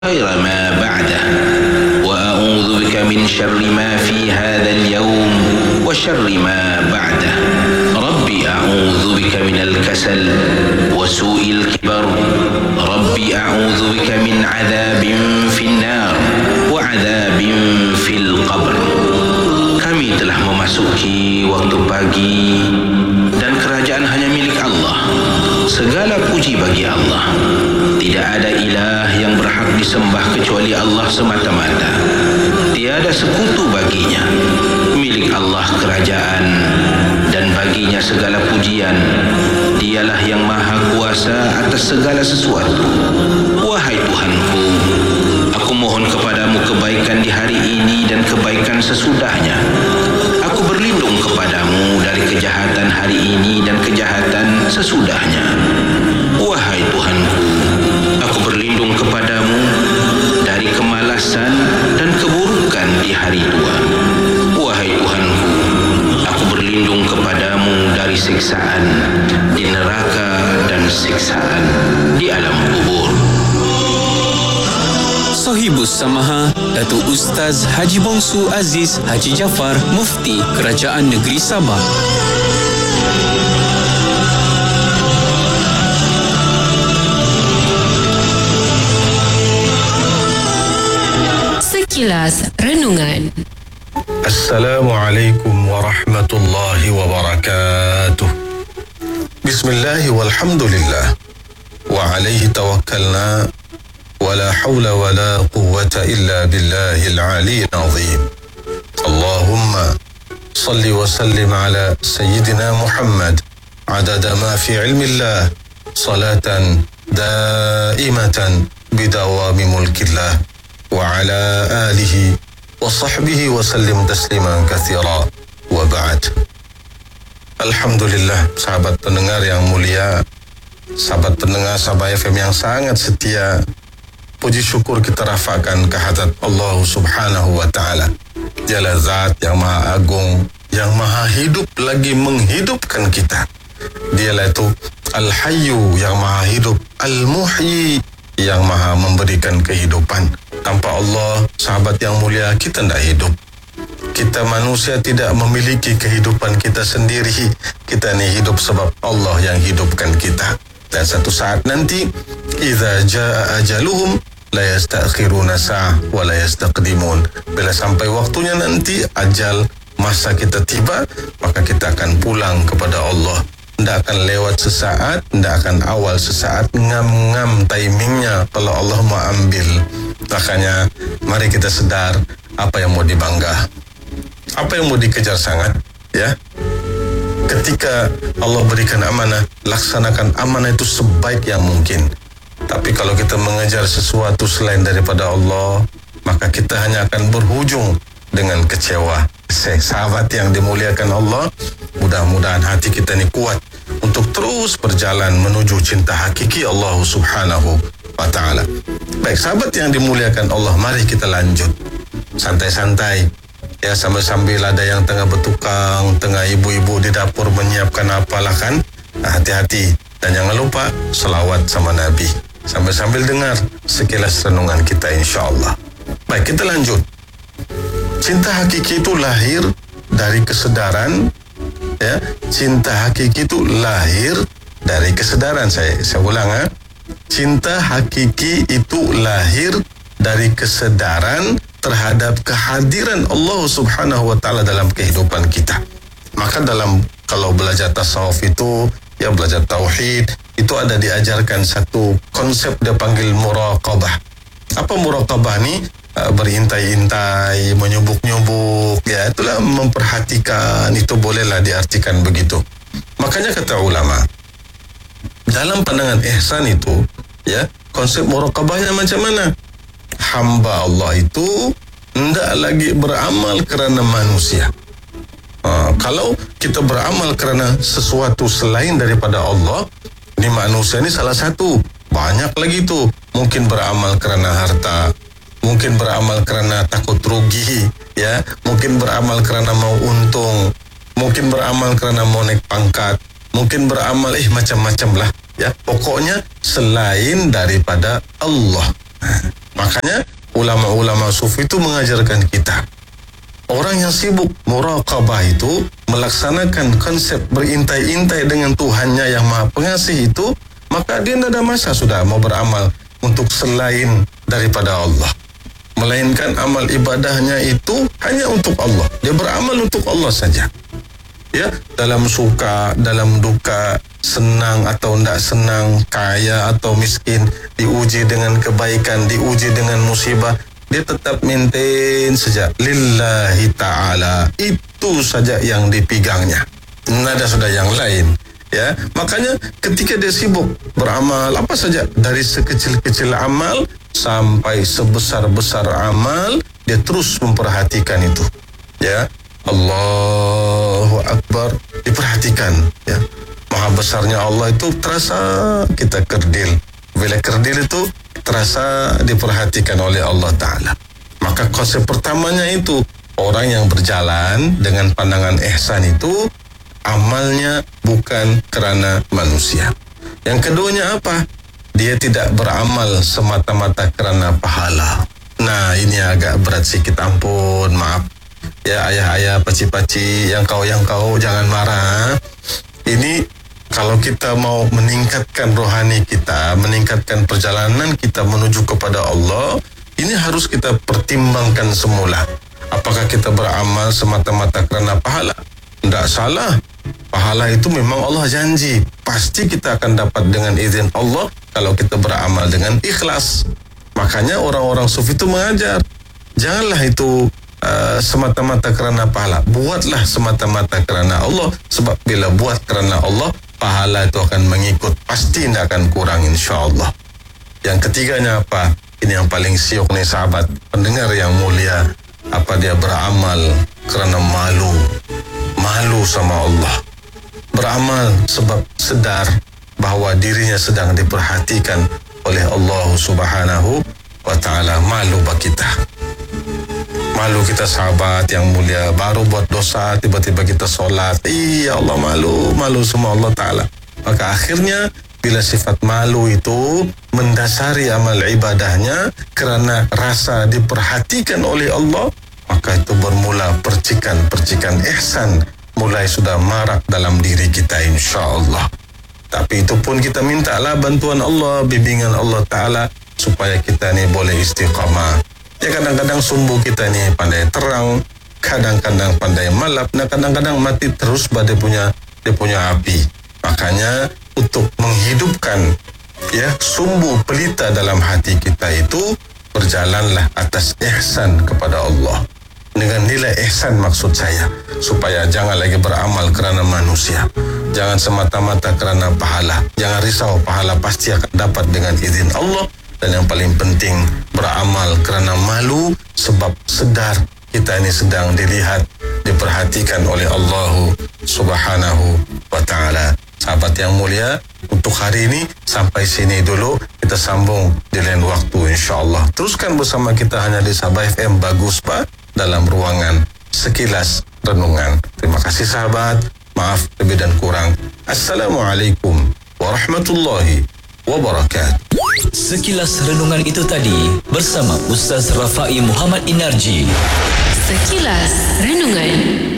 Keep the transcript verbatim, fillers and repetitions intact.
خير ما بعده وأعوذ بك من شر ما في هذا اليوم وشر ما بعده ربي أعوذ بك من الكسل وسوء الكبر ربي أعوذ بك من عذاب في النار وعذاب في القبر. Kami telah memasuki waktu pagi dan kerajaan hanya milik Allah. Segala puji bagi Allah. Tidak ada ilah yang berhak disembah kecuali Allah semata-mata. Tiada sekutu baginya. Milik Allah kerajaan dan baginya segala pujian. Dialah yang maha kuasa atas segala sesuatu. Wahai Tuhanku, aku mohon kepadamu kebaikan di hari ini dan kebaikan sesudahnya. Aku berlindung kepadamu dari kejahatan hari ini dan kejahatan sesudahnya. Wahai Tuhanku, aku berlindung kepadamu dari kemalasan dan keburukan di hari tua. Wahai Tuhanku, aku berlindung kepadamu dari siksaan di neraka dan siksaan di alam kubur. Sahibus Samaha Datuk Ustaz Haji Bongsu Aziz Haji Jaafar Mufti Kerajaan Negeri Sabah. Sekilas Renungan. Assalamualaikum warahmatullahi wabarakatuh. Bismillah walhamdulillah wa alaihi tawakkalna wa la hawla wa la quwwata illa billahil aliyyil azim. Allahumma salli wa sallim ala sayyidina Muhammad adada ma fi ilmillah salatan daimatan bidawami mulkillah wa ala alihi wa sahbihi wa sallim tasliman katsira wa ba'd. Alhamdulillah, sahabat pendengar yang mulia, sahabat pendengar Sabah F M yang sangat setia, puji syukur kita rafakkan kehadrat Allah Subhanahu wa taala. Dialah zat yang maha agung, yang maha hidup lagi menghidupkan kita. Dialah itu Al-Hayyu yang maha hidup, Al-Muhyi yang maha memberikan kehidupan. Tanpa Allah, sahabat yang mulia, kita tidak hidup. Kita manusia tidak memiliki kehidupan kita sendiri. Kita ni hidup sebab Allah yang hidupkan kita. Dan satu saat nanti, idza jaa ajaluhum la yastakhiruna sa'ah wa la yastaqdimun. Bila sampai waktunya nanti, ajal masa kita tiba, maka kita akan pulang kepada Allah. Tidak akan lewat sesaat, tidak akan awal sesaat, ngam-ngam timingnya kalau Allah mau ambil. Makanya mari kita sedar apa yang mau dibangga, apa yang mau dikejar sangat, ya. Ketika Allah berikan amanah, laksanakan amanah itu sebaik yang mungkin. Tapi kalau kita mengejar sesuatu selain daripada Allah, maka kita hanya akan berhujung dengan kecewa. Sahabat yang dimuliakan Allah, mudah-mudahan hati kita ini kuat untuk terus berjalan menuju cinta hakiki Allah Subhanahu wa ta'ala. Baik, sahabat yang dimuliakan Allah, mari kita lanjut santai-santai, ya, sambil-sambil ada yang tengah bertukang, tengah ibu-ibu di dapur menyiapkan apalah kan. Nah, hati-hati dan jangan lupa selawat sama Nabi sambil-sambil dengar sekilas renungan kita, insyaAllah. Baik, kita lanjut. Cinta hakiki itu lahir dari kesedaran, ya. Cinta hakiki itu lahir dari kesedaran. Saya saya ulang, ha? Cinta hakiki itu lahir dari kesedaran terhadap kehadiran Allah Subhanahu wa taala dalam kehidupan kita. Maka dalam kalau belajar tasawuf itu, ya, belajar tauhid, itu ada diajarkan satu konsep dia panggil muraqabah. Apa muraqabah ni? Berintai-intai, menyubuk-nyubuk, ya, itulah memperhatikan. Itu bolehlah diartikan begitu. Makanya kata ulama, dalam pandangan ihsan itu, ya, konsep muraqabahnya macam mana? Hamba Allah itu tidak lagi beramal kerana manusia. Ha, kalau kita beramal kerana sesuatu selain daripada Allah, ni manusia ni salah satu. Banyak lagi tu. Mungkin beramal kerana harta, mungkin beramal kerana takut rugi, ya, mungkin beramal kerana mau untung, mungkin beramal kerana mau naik pangkat, mungkin beramal eh macam-macam lah, ya. Pokoknya selain daripada Allah. Makanya ulama-ulama sufi itu mengajarkan kita, orang yang sibuk muraqabah itu melaksanakan konsep berintai-intai dengan Tuhannya yang Maha Pengasih itu, maka dia tidak ada masa sudah mau beramal untuk selain daripada Allah, melainkan amal ibadahnya itu hanya untuk Allah. Dia beramal untuk Allah saja. Ya, dalam suka, dalam duka, senang atau tidak senang, kaya atau miskin, diuji dengan kebaikan, diuji dengan musibah, dia tetap maintain saja lillahi ta'ala. Itu saja yang dipegangnya, tidak ada sudah yang lain. Ya, makanya ketika dia sibuk beramal apa saja, dari sekecil-kecil amal sampai sebesar-besar amal, dia terus memperhatikan itu. Ya, Allahu Akbar, diperhatikan. Ya, maha besarnya Allah itu terasa kita kerdil. Bila kerdil itu terasa diperhatikan oleh Allah Ta'ala. Maka konsep pertamanya itu, orang yang berjalan dengan pandangan ihsan itu amalnya bukan kerana manusia. Yang keduanya apa? Dia tidak beramal semata-mata kerana pahala. Nah, ini agak berat sikit, ampun, maaf. Ya, ayah-ayah, paci-paci, yang kau, yang kau, jangan marah. Ini kalau kita mau meningkatkan rohani kita, meningkatkan perjalanan kita menuju kepada Allah, ini harus kita pertimbangkan semula. Apakah kita beramal semata-mata kerana pahala? Tidak salah. Pahala itu memang Allah janji, pasti kita akan dapat dengan izin Allah kalau kita beramal dengan ikhlas. Makanya orang-orang sufi itu mengajar, janganlah itu uh, semata-mata kerana pahala, buatlah semata-mata kerana Allah. Sebab bila buat kerana Allah, pahala itu akan mengikut, pasti tidak akan kurang, insya-Allah. Yang ketiganya apa? Ini yang paling siok nih sahabat pendengar yang mulia. Apa? Dia beramal kerana malu, malu sama Allah. Beramal sebab sedar bahawa dirinya sedang diperhatikan oleh Allah Subhanahu wa Ta'ala. Malu bagi kita, malu kita sahabat yang mulia, baru buat dosa tiba-tiba kita solat, iya Allah, malu, malu sama Allah Ta'ala. Maka akhirnya bila sifat malu itu mendasari amal ibadahnya kerana rasa diperhatikan oleh Allah, maka itu bermula percikan-percikan ihsan mulai sudah marak dalam diri kita, insya-Allah. Tapi itu pun kita mintalah bantuan Allah, bimbingan Allah Ta'ala supaya kita ni boleh istiqamah. Ya, kadang-kadang sumbu kita ni pandai terang, kadang-kadang pandai malap, dan kadang-kadang mati terus pada punya dia punya api. Makanya untuk menghidupkan ya sumbu pelita dalam hati kita itu, berjalanlah atas ihsan kepada Allah. Dengan nilai ihsan maksud saya, supaya jangan lagi beramal kerana manusia, jangan semata-mata kerana pahala. Jangan risau, pahala pasti akan dapat dengan izin Allah. Dan yang paling penting, beramal kerana malu sebab sedar kita ini sedang dilihat, diperhatikan oleh Allah Subhanahu wa Ta'ala. Sahabat yang mulia, untuk hari ini sampai sini dulu. Kita sambung di lain waktu, insya-Allah. Teruskan bersama kita hanya di Sabah F M. Bagus Pak, dalam ruangan Sekilas Renungan. Terima kasih sahabat. Maaf lebih dan kurang. Assalamualaikum warahmatullahi wabarakatuh. Sekilas Renungan itu tadi bersama Ustaz Rafai Muhammad Inarji. Sekilas Renungan.